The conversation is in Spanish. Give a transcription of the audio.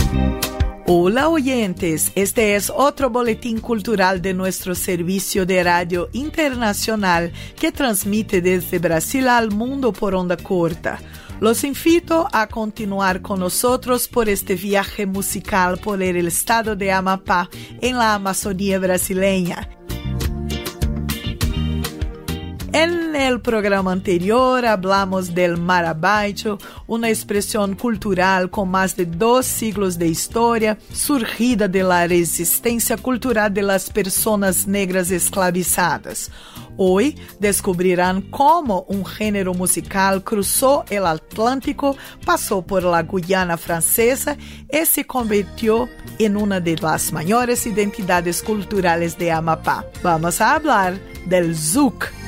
Hola oyentes, este es otro boletín cultural de nuestro servicio de radio internacional que transmite desde Brasil al mundo por onda corta. Los invito a continuar con nosotros por este viaje musical por el estado de Amapá en la Amazonía brasileña. En el programa anterior hablamos del marabaito, una expresión cultural con más de 2 siglos de historia, surgida de la resistencia cultural de las personas negras esclavizadas. Hoy descubrirán cómo un género musical cruzó el Atlántico, pasó por la Guyana francesa y se convirtió en una de las mayores identidades culturales de Amapá. Vamos a hablar del zouk.